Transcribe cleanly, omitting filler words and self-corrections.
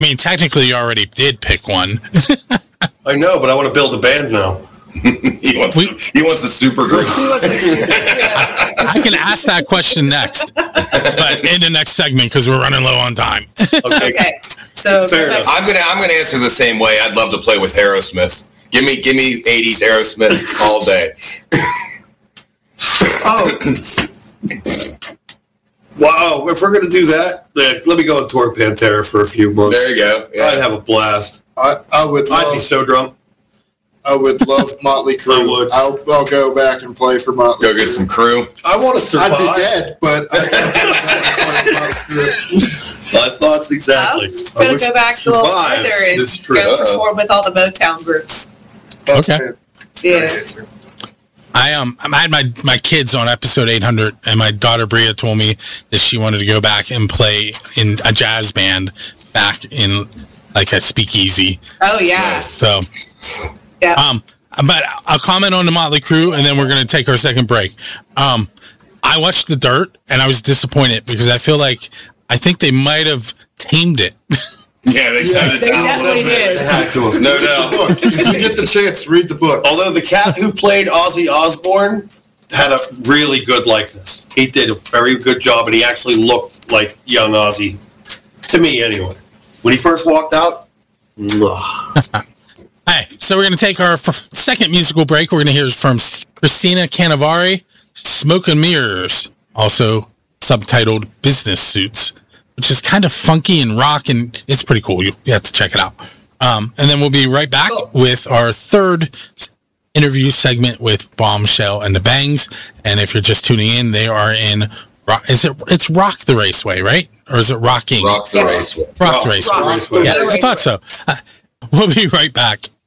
I mean, technically, you already did pick one. I know, but I want to build a band now. He wants a super group. I can ask that question next, but in the next segment because we're running low on time. Okay. So Fair enough. I'm gonna answer the same way. I'd love to play with Aerosmith. Give me 80s Aerosmith all day. Oh. Wow, if we're going to do that, let me go and tour Pantera for a few months. There you go. Yeah. I'd have a blast. I would I'd be love, so drunk. I would love Motley I Crue. would. I'll go back and play for Motley Go Crue. get some crew. I want to survive. I'd be dead, but My thoughts exactly. I'm going to go back a little survive further and this trip. go perform with all the Motown groups. Okay. Yeah. I had my kids on episode 800, and my daughter Bria told me that she wanted to go back and play in a jazz band back in like a speakeasy. Oh, yeah. So, Yeah. but I'll comment on the Motley Crue, and then we're going to take our second break. I watched The Dirt, and I was disappointed because I think they might have tamed it. Yeah, they definitely did. They had to have. No doubt. book. If you get the chance, read the book. Although the cat who played Ozzy Osbourne had a really good likeness. He did a very good job, and he actually looked like young Ozzy. To me, anyway. When he first walked out, Hey, so we're going to take our second musical break. We're going to hear from Christina Canavari, Smoke and Mirrors, also subtitled Business Suits, which is kind of funky and rock, and it's pretty cool. You have to check it out. And then we'll be right back with our third interview segment with Bombshell and the Bangs. And if you're just tuning in, they are in, it's Rock the Raceway, right? Or is it Rocking? Rock the Raceway. Rock the Raceway. Raceway. Yeah, I thought so. We'll be right back.